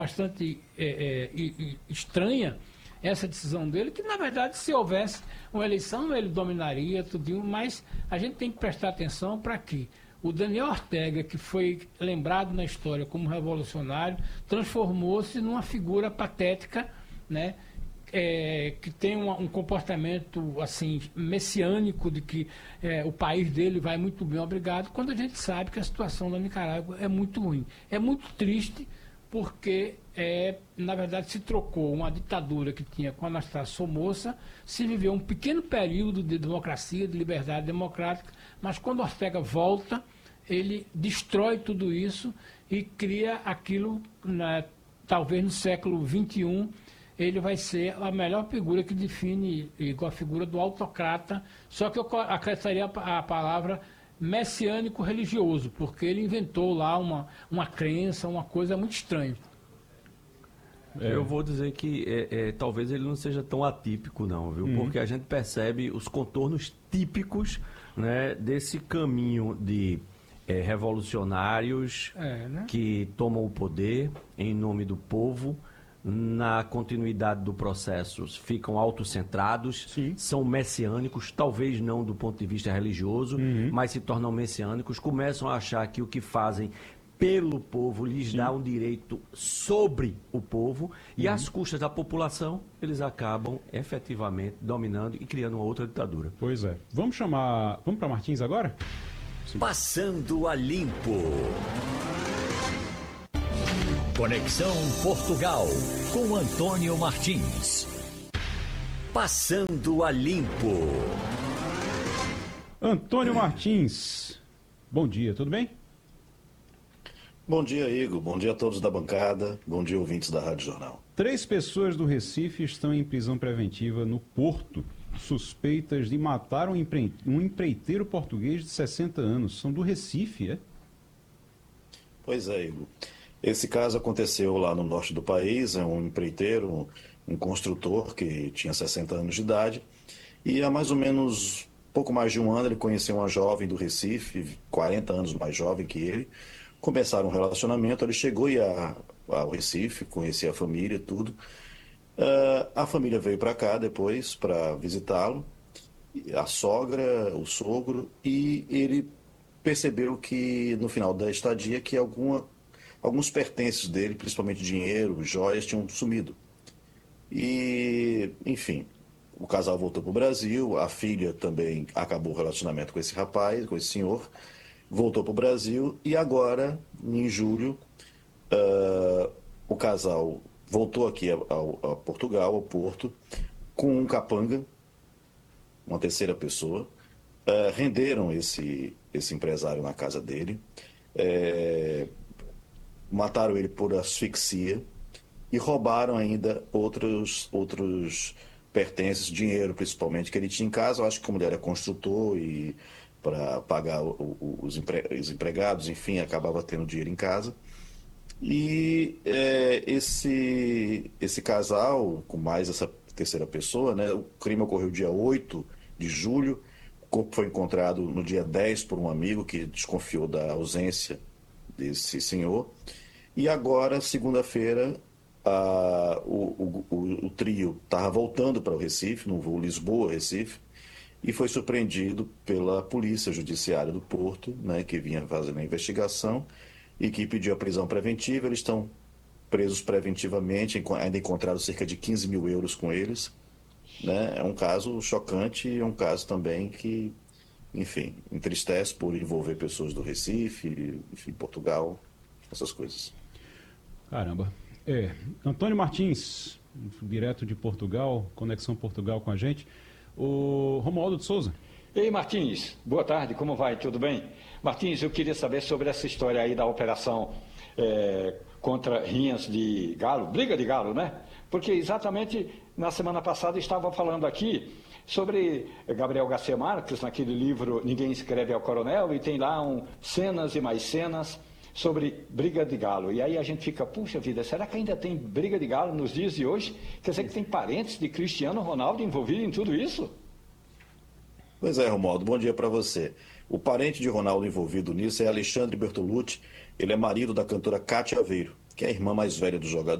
bastante estranha essa decisão dele, que na verdade se houvesse uma eleição ele dominaria tudinho, mas a gente tem que prestar atenção para que o Daniel Ortega, que foi lembrado na história como revolucionário, transformou-se numa figura patética, né? Que tem um comportamento assim messiânico de que o país dele vai muito bem, obrigado, quando a gente sabe que a situação da Nicarágua é muito ruim. É muito triste porque, na verdade, se trocou uma ditadura que tinha com Anastácio Somoza, se viveu um pequeno período de democracia, de liberdade democrática, mas quando Ortega volta, ele destrói tudo isso e cria aquilo, talvez no século XXI, ele vai ser a melhor figura que define igual a figura do autocrata, só que eu acrescentaria a palavra messiânico religioso, porque ele inventou lá uma crença, uma coisa muito estranha. Eu vou dizer que talvez ele não seja tão atípico não, viu? Porque a gente percebe os contornos típicos, né, desse caminho de revolucionários né? que tomam o poder em nome do povo. Na continuidade do processo ficam autocentrados, são messiânicos, talvez não do ponto de vista religioso, mas se tornam messiânicos, começam a achar que o que fazem pelo povo lhes dá um direito sobre o povo e às custas da população eles acabam efetivamente dominando e criando uma outra ditadura. Pois é. Vamos para Martins agora? Passando a Limpo. Conexão Portugal, com Antônio Martins. Passando a Limpo. Antônio Martins, bom dia, tudo bem? Bom dia, Igor. Bom dia a todos da bancada. Bom dia, ouvintes da Rádio Jornal. 3 pessoas do Recife estão em prisão preventiva no Porto, suspeitas de matar um empreiteiro português de 60 anos. São do Recife, é? Pois é, Igor. Esse caso aconteceu lá no norte do país, é um empreiteiro, um construtor que tinha 60 anos de idade, e há mais ou menos pouco mais de um ano ele conheceu uma jovem do Recife, 40 anos mais jovem que ele, começaram um relacionamento, ele chegou ao Recife, conhecia a família e tudo, a família veio para cá depois para visitá-lo, a sogra, o sogro, e ele percebeu que no final da estadia que alguns pertences dele, principalmente dinheiro, joias, tinham sumido. E, enfim, o casal voltou para o Brasil, a filha também acabou o relacionamento com esse rapaz, com esse senhor, voltou para o Brasil e agora, em julho, o casal voltou aqui a Portugal, ao Porto, com um capanga, uma terceira pessoa, renderam esse empresário na casa dele, mataram ele por asfixia e roubaram ainda outros pertences, dinheiro principalmente, que ele tinha em casa. Eu acho que a mulher é construtor e para pagar os empregados, enfim, acabava tendo dinheiro em casa. E esse casal, com mais essa terceira pessoa, né, o crime ocorreu dia 8 de julho, o corpo foi encontrado no dia 10 por um amigo que desconfiou da ausência desse senhor. E agora, segunda-feira, o trio estava voltando para o Recife, no voo Lisboa-Recife, e foi surpreendido pela Polícia Judiciária do Porto, né, que vinha fazendo a investigação e que pediu a prisão preventiva. Eles estão presos preventivamente, ainda encontraram cerca de 15 mil euros com eles. Né? É um caso chocante e é um caso também que, enfim, entristece por envolver pessoas do Recife, enfim, Portugal, essas coisas. Caramba. Antônio Martins, direto de Portugal, Conexão Portugal com a gente. O Romualdo de Souza. Ei, Martins, boa tarde, como vai? Tudo bem? Martins, eu queria saber sobre essa história aí da operação contra rinhas de galo, briga de galo, né? Porque exatamente na semana passada estava falando aqui sobre Gabriel Garcia Marques, naquele livro Ninguém Escreve ao Coronel, e tem lá cenas e mais cenas sobre briga de galo. E aí a gente fica, puxa vida, será que ainda tem briga de galo nos dias de hoje? Quer dizer que tem parentes de Cristiano Ronaldo envolvidos em tudo isso? Pois é, Romualdo, bom dia para você. O parente de Ronaldo envolvido nisso é Alexandre Bertolucci, ele é marido da cantora Cátia Aveiro, que é a irmã mais velha do jogador.